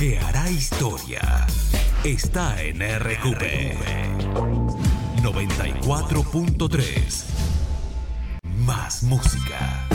que hará historia está en RQP 94.3. Más música.